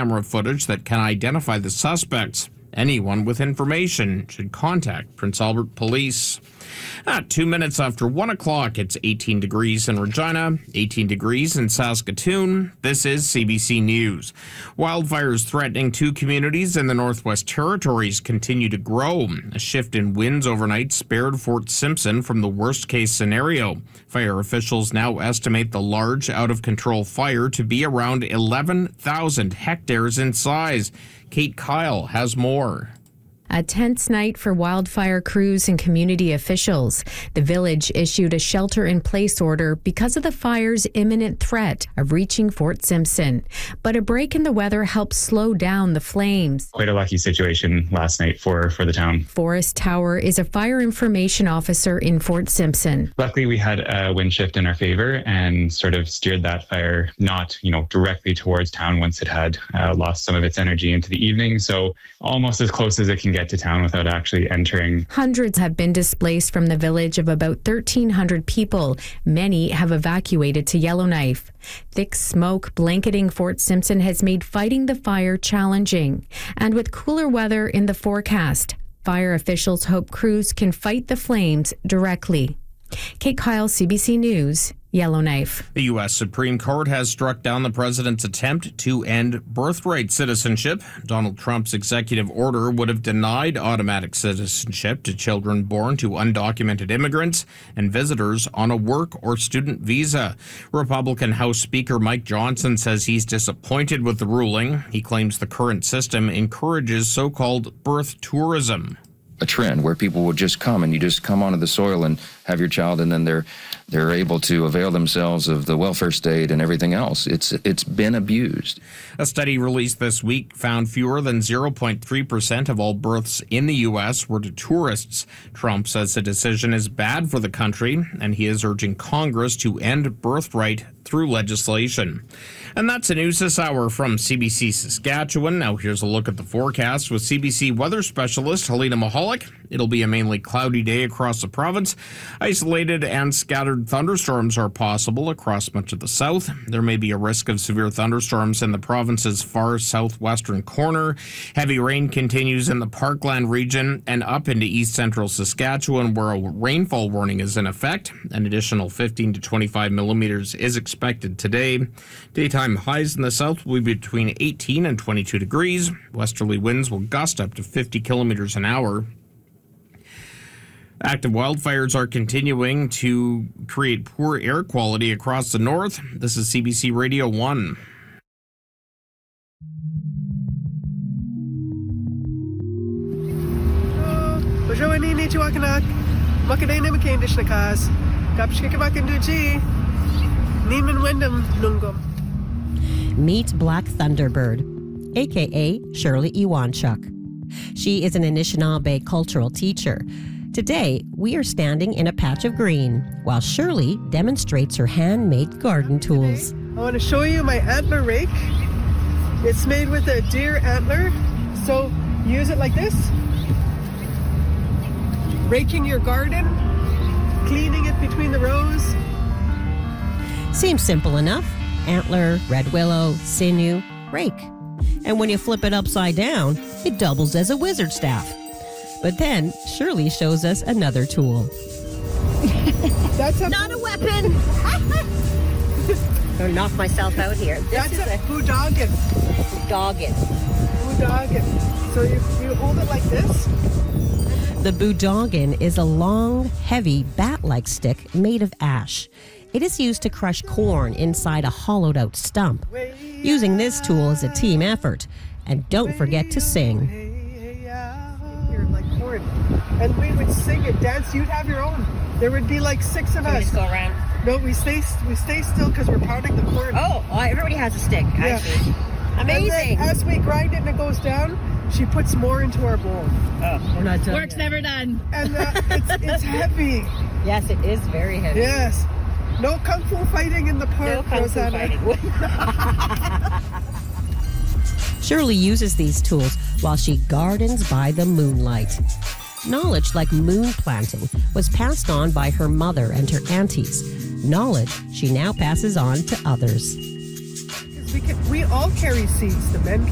camera footage that can identify the suspects. Anyone with information should contact Prince Albert Police. At 2 minutes after 1 o'clock, it's 18 degrees in Regina, 18 degrees in Saskatoon. This is CBC News. Wildfires threatening 2 communities in the Northwest Territories continue to grow. A shift in winds overnight spared Fort Simpson from the worst-case scenario. Fire officials now estimate the large, out-of-control fire to be around 11,000 hectares in size. Kate Kyle has more. A tense night for wildfire crews and community officials. The village issued a shelter-in-place order because of the fire's imminent threat of reaching Fort Simpson. But a break in the weather helped slow down the flames. Quite a lucky situation last night for the town. Forrest Tower is a fire information officer in Fort Simpson. Luckily, we had a wind shift in our favor and sort of steered that fire not, directly towards town once it had lost some of its energy into the evening. So almost as close as it can get to town without actually entering. Hundreds have been displaced from the village of about 1,300 people. Many have evacuated to Yellowknife. Thick smoke blanketing Fort Simpson has made fighting the fire challenging. And with cooler weather in the forecast, fire officials hope crews can fight the flames directly. Kate Kyle, CBC News, Yellowknife. The U.S. Supreme Court has struck down the president's attempt to end birthright citizenship. Donald Trump's executive order would have denied automatic citizenship to children born to undocumented immigrants and visitors on a work or student visa. Republican House Speaker Mike Johnson says he's disappointed with the ruling. He claims the current system encourages so-called birth tourism. A trend where people would just come and you just come onto the soil and have your child, and then they're able to avail themselves of the welfare state and everything else. It's been abused. A study released this week found fewer than 0.3% of all births in the U.S. were to tourists. Trump says the decision is bad for the country, and he is urging Congress to end birthright through legislation. And that's the news this hour from CBC Saskatchewan. Now here's a look at the forecast with CBC weather specialist Helena Mahalik. It'll be a mainly cloudy day across the province. Isolated and scattered thunderstorms are possible across much of the south. There may be a risk of severe thunderstorms in the province's far southwestern corner. Heavy rain continues in the Parkland region and up into east central Saskatchewan, where a rainfall warning is in effect. An additional 15 to 25 millimeters is expected today. Daytime highs in the south will be between 18 and 22 degrees. Westerly winds will gust up to 50 kilometers an hour. Active wildfires are continuing to create poor air quality across the north. This is CBC Radio 1. Meet Black Thunderbird, a.k.a. Shirley Iwanchuk. She is an Anishinaabe cultural teacher. Today, we are standing in a patch of green while Shirley demonstrates her handmade garden tools. I want to show you my antler rake. It's made with a deer antler, so use it like this. Raking your garden, cleaning it between the rows. Seems simple enough. Antler, red willow, sinew, rake. And when you flip it upside down, it doubles as a wizard staff. But then Shirley shows us another tool. That's not a weapon. I'll knock myself out here. That's a boudogin. Boudogin. So you hold it like this. The boudogin is a long, heavy, bat-like stick made of ash. It is used to crush corn inside a hollowed-out stump. Using this tool is a team effort. And don't forget to sing. And we would sing and dance. You'd have your own. There would be like 6 of us. We just go around. No, we stay still because we're pounding the corn. Oh, everybody has a stick. Yeah. Amazing. And then as we grind it and it goes down, she puts more into our bowl. Oh, we're not done. Work's never done. And it's heavy. Yes, it is very heavy. Yes. No kung fu fighting in the park, no kung fu fighting. Shirley uses these tools while she gardens by the moonlight. Knowledge like moon planting was passed on by her mother and her aunties. Knowledge she now passes on to others. We all carry seeds. The men